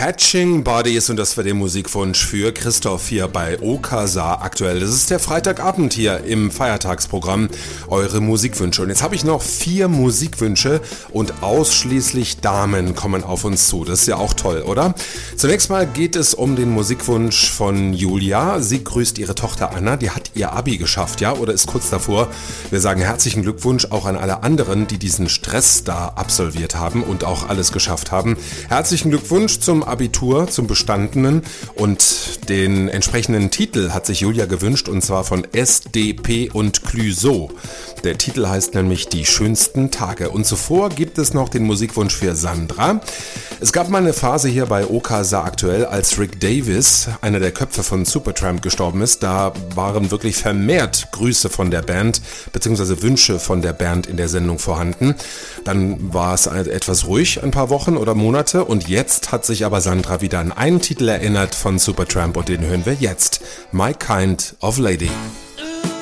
Catching Bodies und das war der Musikwunsch für Christoph hier bei Okasa aktuell. Das ist der Freitagabend hier im Feiertagsprogramm, eure Musikwünsche. Und jetzt habe ich noch 4 Musikwünsche und ausschließlich Damen kommen auf uns zu. Das ist ja auch toll, oder? Zunächst mal geht es um den Musikwunsch von Julia. Sie grüßt ihre Tochter Anna, die hat ihr Abi geschafft, ja, oder ist kurz davor. Wir sagen herzlichen Glückwunsch auch an alle anderen, die diesen Stress da absolviert haben und auch alles geschafft haben. Herzlichen Glückwunsch zum Abitur, zum Bestandenen, und den entsprechenden Titel hat sich Julia gewünscht, und zwar von SDP und Clüso. Der Titel heißt nämlich Die schönsten Tage. Und zuvor gibt es noch den Musikwunsch für Sandra. Es gab mal eine Phase hier bei Okasa aktuell, als Rick Davies, einer der Köpfe von Supertramp, gestorben ist. Da waren wirklich vermehrt Grüße von der Band bzw. Wünsche von der Band in der Sendung vorhanden. Dann war es etwas ruhig, ein paar Wochen oder Monate, und jetzt hat sich aber Sandra wieder an einen Titel erinnert von Supertramp, und den hören wir jetzt. My Kind of Lady.